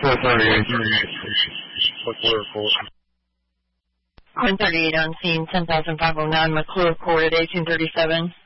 138 on scene, 10,509 McClure Court at 1837.